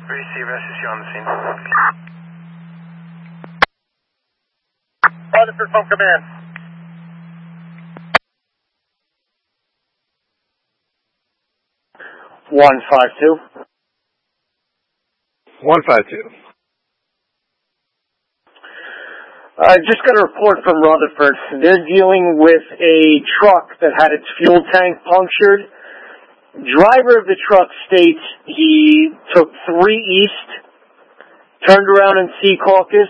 Receive SCC on the scene. Rutherford from command. 152. 152. I just got a report from Rutherford. They're dealing with a truck that had its fuel tank punctured. Driver of the truck states he took 3 east, turned around in Secaucus,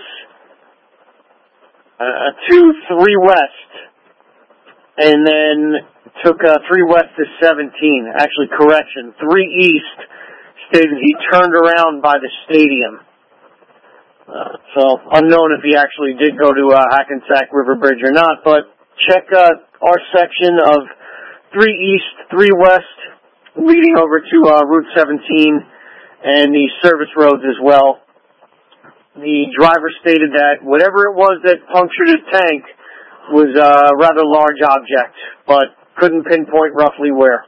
to 3 west, and then took 3 west to 17. Actually, correction, 3 east, stated he turned around by the stadium. So, unknown if he actually did go to Hackensack River Bridge or not, but check our section of 3 east, 3 west, leading over to Route 17 and the service roads as well. The driver stated that whatever it was that punctured his tank was a rather large object, but couldn't pinpoint roughly where.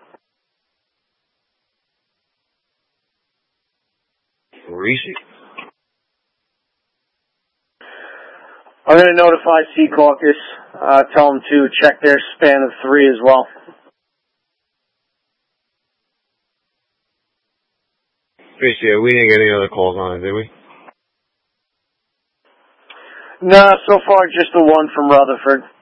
Receive. I'm going to notify Secaucus, tell them to check their span of 3 as well. Appreciate it. We didn't get any other calls on it, did we? No, so far just the one from Rutherford.